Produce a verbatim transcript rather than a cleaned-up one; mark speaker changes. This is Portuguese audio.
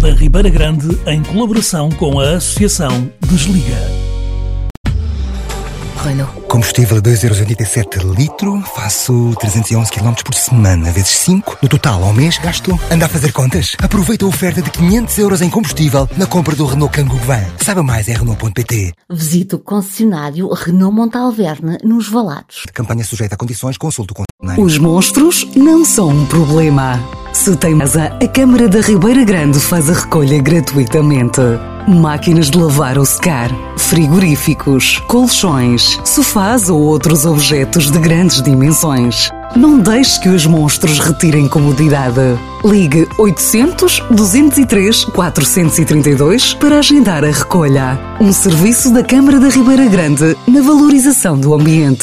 Speaker 1: da Ribeira Grande em colaboração com a Associação Desliga.
Speaker 2: Renault.
Speaker 3: Combustível a dois euros e oitenta e sete litro, faço trezentos e onze quilómetros por semana, vezes cinco. No total, ao mês, gasto. Anda a fazer contas? Aproveita a oferta de quinhentos euros em combustível na compra do Renault Kangoo Van. Saiba mais em Renault ponto pt.
Speaker 2: Visite o concessionário Renault Montalverne nos Valados.
Speaker 3: Campanha sujeita a condições, consulte o concessionário.
Speaker 4: Os monstros não são um problema. Se tem casa, a Câmara da Ribeira Grande faz a recolha gratuitamente. Máquinas de lavar ou secar, frigoríficos, colchões, sofás ou outros objetos de grandes dimensões. Não deixe que os monstros retirem comodidade. Ligue oitocentos, duzentos e três, quatrocentos e trinta e dois para agendar a recolha. Um serviço da Câmara da Ribeira Grande na valorização do ambiente.